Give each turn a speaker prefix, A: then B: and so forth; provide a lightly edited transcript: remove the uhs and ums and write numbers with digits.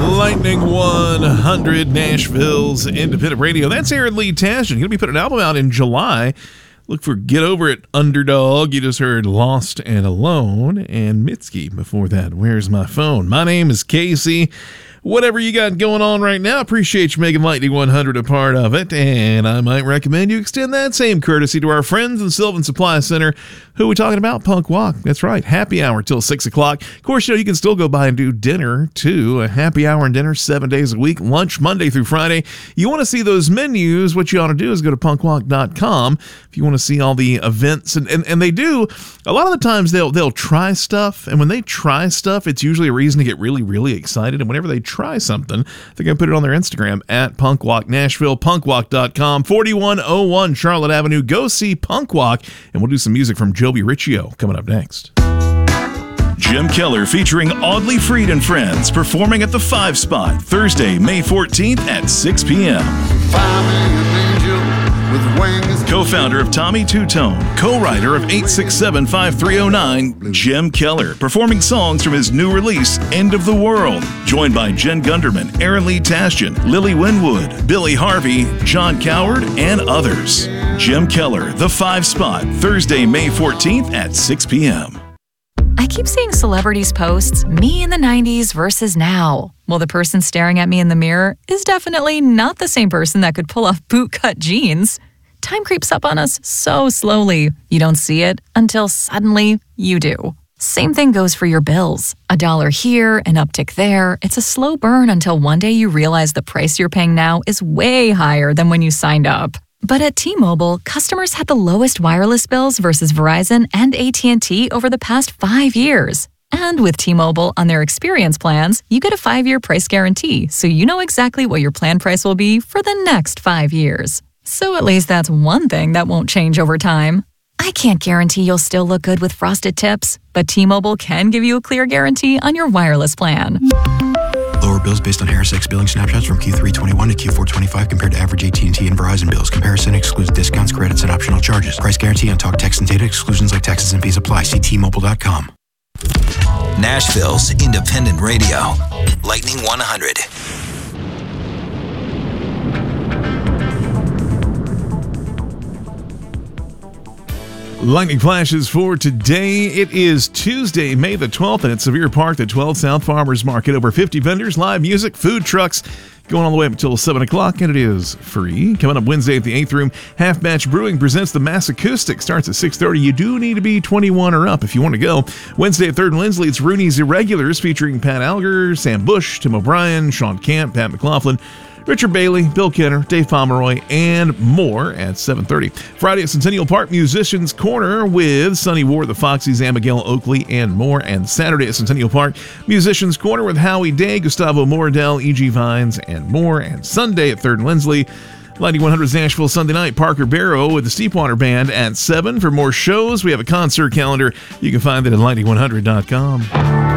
A: Lightning 100, Nashville's independent radio. That's Aaron Lee Tashin. Going to be putting an album out in July. Look for Get Over It, Underdog. You just heard Lost and Alone, and Mitski before that. Where's My Phone? My name is Casey. Whatever you got going on right now, appreciate you making Lightning 100 a part of it, and I might recommend you extend that same courtesy to our friends in Sylvan Supply Center. Who are we talking about? Punk Walk. That's right, happy hour till 6 o'clock. Of course, you can still go by and do dinner, too. A happy hour and dinner 7 days a week, lunch Monday through Friday. You want to see those menus, what you ought to do is go to punkwalk.com if you want to see all the events. And they do, a lot of the times they'll try stuff, and when they try stuff, it's usually a reason to get really, really excited. And whenever they try something, they're going to put it on their Instagram at Punk Walk Nashville, punkwalk.com, 4101 Charlotte Avenue. Go see Punk Walk, and we'll do some music from Joby Riccio coming up next.
B: Jim Keller featuring Audley Freed and Friends performing at the 5 Spot Thursday, May 14th at 6 p.m. Co-founder of Tommy Two-Tone, co-writer of 867-5309, Jim Keller, performing songs from his new release, End of the World, joined by Jen Gunderman, Aaron Lee Tashin, Lily Winwood, Billy Harvey, John Coward, and others. Jim Keller, The 5 Spot, Thursday, May 14th at 6 p.m.
C: I keep seeing celebrities posts, me in the 90s versus now. Well, the person staring at me in the mirror is definitely not the same person that could pull off bootcut jeans. Time creeps up on us so slowly. You don't see it until suddenly you do. Same thing goes for your bills. $1 here, an uptick there. It's a slow burn until one day you realize the price you're paying now is way higher than when you signed up. But at T-Mobile, customers had the lowest wireless bills versus Verizon and AT&T over the past 5 years. And with T-Mobile on their experience plans, you get a 5-year price guarantee, so you know exactly what your plan price will be for the next 5 years. So at least that's one thing that won't change over time. I can't guarantee you'll still look good with frosted tips, but T-Mobile can give you a clear guarantee on your wireless plan.
D: Lower bills based on HarrisX billing snapshots from Q3 21 to Q4 25 compared to average AT&T and Verizon bills. Comparison excludes discounts, credits, and optional charges. Price guarantee on talk, text, and data. Exclusions like taxes and fees apply. See T-Mobile.com.
E: Nashville's independent radio. Lightning 100.
A: Lightning flashes for today. It is Tuesday, May the 12th, and at Sevier Park, the 12th South Farmers Market. Over 50 vendors, live music, food trucks, going all the way up until 7 o'clock, and it is free. Coming up Wednesday at the 8th Room, Half Batch Brewing presents the Mass Acoustic. Starts at 6:30. You do need to be 21 or up if you want to go. Wednesday at 3rd and Lindsley, it's Rooney's Irregulars, featuring Pat Alger, Sam Bush, Tim O'Brien, Sean Camp, Pat McLaughlin, Richard Bailey, Bill Kenner, Dave Pomeroy, and more at 7:30. Friday at Centennial Park, Musicians Corner with Sonny Ward, the Foxies, Abigail Oakley, and more. And Saturday at Centennial Park, Musicians Corner with Howie Day, Gustavo Moradell, E.G. Vines, and more. And Sunday at 3rd and Lindsley, Lightning 100's Nashville Sunday night, Parker Barrow with the Steepwater Band at 7. For more shows, we have a concert calendar. You can find it at lightning100.com.